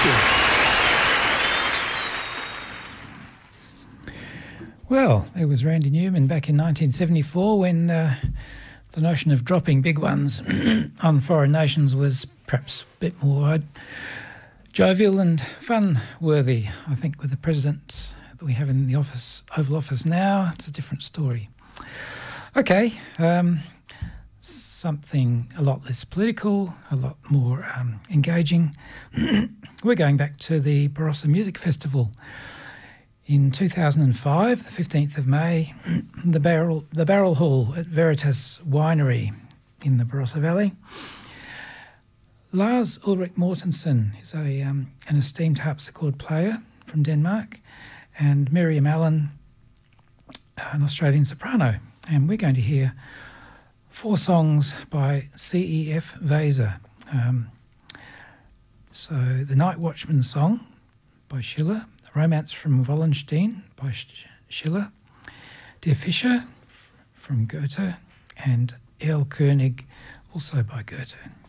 Well, it was Randy Newman back in 1974 when the notion of dropping big ones on foreign nations was perhaps a bit more jovial and fun-worthy. I think with the president that we have in the Oval Office now, it's a different story. Okay, something a lot less political, a lot more engaging. We're going back to the Barossa Music Festival. In 2005, the 15th of May, the Barrel Hall at Veritas Winery in the Barossa Valley. Lars Ulrik Mortensen is an esteemed harpsichord player from Denmark, and Miriam Allen, an Australian soprano. And we're going to hear 4 songs by C.E.F. Weser. So the Night Watchman Song by Schiller, Romance from Wallenstein by Schiller, Der Fischer from Goethe, and Erlkönig, also by Goethe.